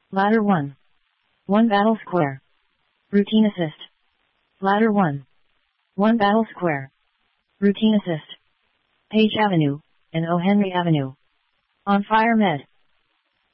Ladder 1. 1 battle square. Routine assist. Ladder 1. 1 battle square. Routine assist. Page Avenue, and O. Henry Avenue. On fire med.